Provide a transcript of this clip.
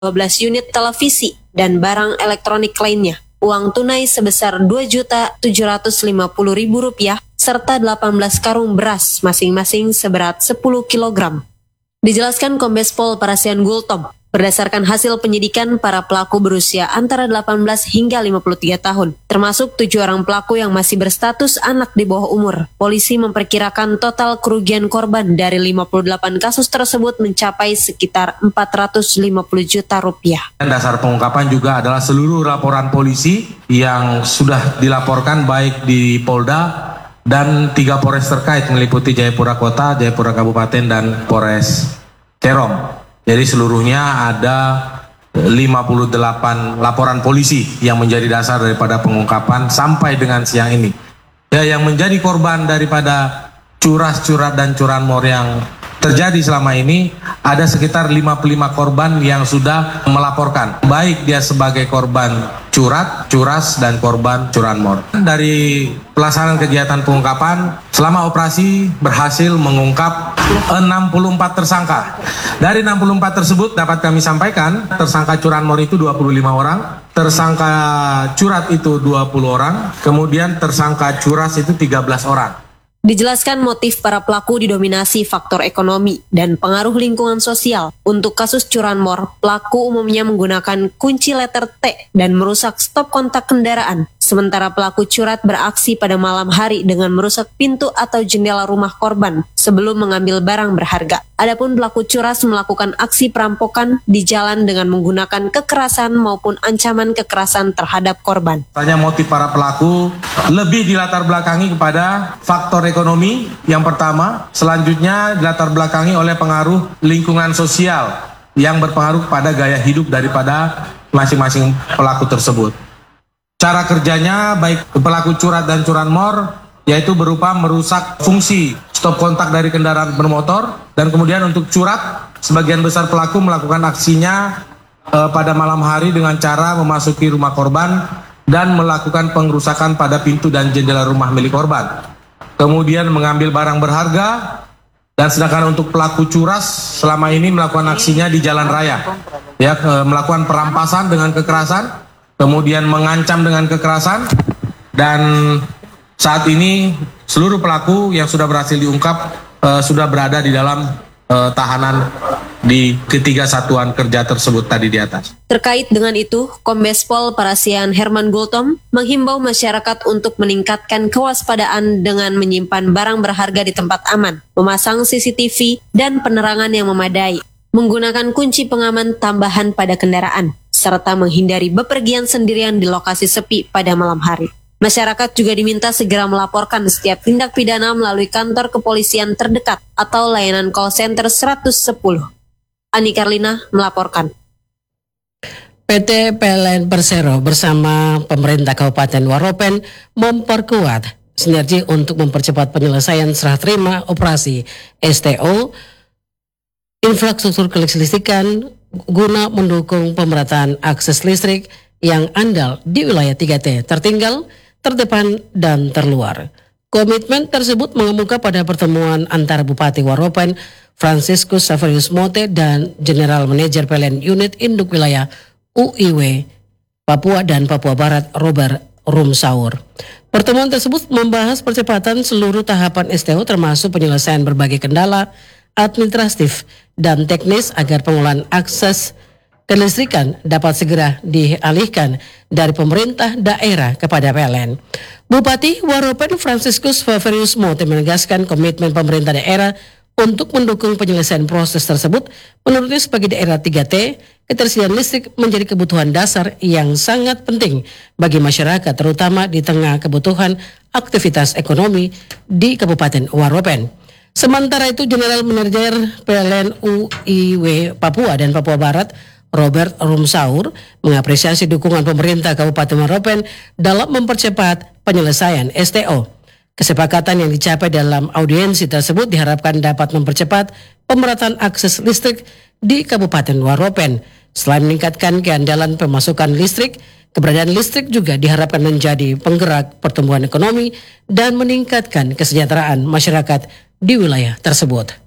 unit televisi dan barang elektronik lainnya. Uang tunai sebesar Rp2.750.000 serta 18 karung beras masing-masing seberat 10 kg. Dijelaskan Kombes Pol Parasian Gultom, berdasarkan hasil penyidikan, para pelaku berusia antara 18 hingga 53 tahun, termasuk 7 orang pelaku yang masih berstatus anak di bawah umur. Polisi memperkirakan total kerugian korban dari 58 kasus tersebut mencapai sekitar Rp450 juta. Dasar pengungkapan juga adalah seluruh laporan polisi yang sudah dilaporkan baik di Polda dan 3 Polres terkait meliputi Jayapura Kota, Jayapura Kabupaten, dan Polres Cerong. Jadi seluruhnya ada 58 laporan polisi yang menjadi dasar daripada pengungkapan sampai dengan siang ini. Ya, yang menjadi korban daripada curas-curat dan curanmor yang terjadi selama ini ada sekitar 55 korban yang sudah melaporkan, baik dia sebagai korban curat, curas, dan korban curanmor. Dari pelaksanaan kegiatan pengungkapan, selama operasi berhasil mengungkap 64 tersangka. Dari 64 tersebut dapat kami sampaikan, tersangka curanmor itu 25 orang, tersangka curat itu 20 orang, kemudian tersangka curas itu 13 orang. Dijelaskan motif para pelaku didominasi faktor ekonomi dan pengaruh lingkungan sosial. Untuk kasus curanmor, pelaku umumnya menggunakan kunci letter T dan merusak stop kontak kendaraan. Sementara pelaku curat beraksi pada malam hari dengan merusak pintu atau jendela rumah korban sebelum mengambil barang berharga. Adapun pelaku curas melakukan aksi perampokan di jalan dengan menggunakan kekerasan maupun ancaman kekerasan terhadap korban. Tanya motif para pelaku lebih dilatar belakangi kepada faktor ekonomi yang pertama, selanjutnya dilatar belakangi oleh pengaruh lingkungan sosial yang berpengaruh pada gaya hidup daripada masing-masing pelaku tersebut. Cara kerjanya baik pelaku curat dan curanmor yaitu berupa merusak fungsi stop kontak dari kendaraan bermotor, dan kemudian untuk curat sebagian besar pelaku melakukan aksinya pada malam hari dengan cara memasuki rumah korban dan melakukan pengrusakan pada pintu dan jendela rumah milik korban. Kemudian mengambil barang berharga, dan sedangkan untuk pelaku curas selama ini melakukan aksinya di jalan raya, ya, melakukan perampasan dengan kekerasan, kemudian mengancam dengan kekerasan, dan saat ini seluruh pelaku yang sudah berhasil diungkap sudah berada di dalam tahanan di ketiga satuan kerja tersebut tadi di atas. Terkait dengan itu, Kombes Pol Parasian Herman Gultom menghimbau masyarakat untuk meningkatkan kewaspadaan dengan menyimpan barang berharga di tempat aman, memasang CCTV dan penerangan yang memadai, menggunakan kunci pengaman tambahan pada kendaraan, serta menghindari bepergian sendirian di lokasi sepi pada malam hari. Masyarakat juga diminta segera melaporkan setiap tindak pidana melalui kantor kepolisian terdekat atau layanan call center 110. Ani Karlina melaporkan. PT PLN Persero bersama pemerintah Kabupaten Waropen memperkuat sinergi untuk mempercepat penyelesaian serah terima operasi STO infrastruktur kelistrikan guna mendukung pemerataan akses listrik yang andal di wilayah 3T tertinggal, terdepan, dan terluar. Komitmen tersebut mengemuka pada pertemuan antara Bupati Waropen Franciscus Saverius Mote dan General Manager PLN Unit Induk Wilayah UIW Papua dan Papua Barat Robert Rumsaur. Pertemuan tersebut membahas percepatan seluruh tahapan STO termasuk penyelesaian berbagai kendala administratif dan teknis agar pengolahan akses kelistrikan dapat segera dialihkan dari pemerintah daerah kepada PLN. Bupati Waropen Franciscus Saverius Mote menegaskan komitmen pemerintah daerah untuk mendukung penyelesaian proses tersebut. Menurutnya sebagai daerah 3T, ketersediaan listrik menjadi kebutuhan dasar yang sangat penting bagi masyarakat, terutama di tengah kebutuhan aktivitas ekonomi di Kabupaten Waropen. Sementara itu, General Manager PLN UIW Papua dan Papua Barat Robert Rumsaur mengapresiasi dukungan pemerintah Kabupaten Waropen dalam mempercepat penyelesaian STO. Kesepakatan yang dicapai dalam audiensi tersebut diharapkan dapat mempercepat pemerataan akses listrik di Kabupaten Waropen. Selain meningkatkan keandalan pemasukan listrik, keberadaan listrik juga diharapkan menjadi penggerak pertumbuhan ekonomi dan meningkatkan kesejahteraan masyarakat di wilayah tersebut.